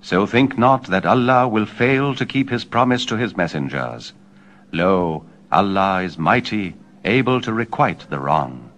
So think not that Allah will fail to keep his promise to his messengers. Lo, Allah is mighty, able to requite the wrong.